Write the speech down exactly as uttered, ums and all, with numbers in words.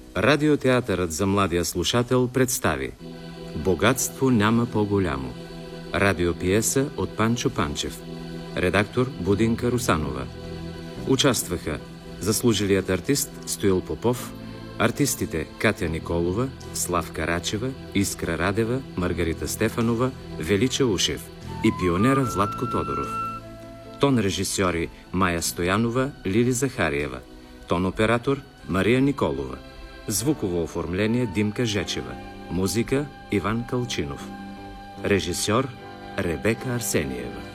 Радиотеатърът за младия слушател представи "Богатство няма по-голямо". Радиопиеса от Панчо Панчев. Редактор Будинка Русанова. Участваха заслужилият артист Стоил Попов, артистите Катя Николова, Славка Рачева, Искра Радева, Маргарита Стефанова, Велича Ушев и пионера Владко Тодоров. Тон режисьори Майя Стоянова, Лили Захариева. Тон оператор Мария Николова. Звуково оформление Димка Жечева. Музика Иван Калчинов. Режисьор Ребека Арсениева.